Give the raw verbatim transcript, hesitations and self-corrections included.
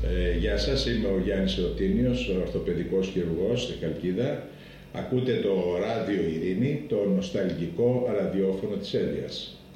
Ε, γεια σας, είμαι ο Γιάννης Ερωτήνιος, ορθοπαιδικός χειρουργός στη Χαλκίδα. Ακούτε το Ράδιο Ειρήνη, το νοσταλγικό ραδιόφωνο της Έδειας.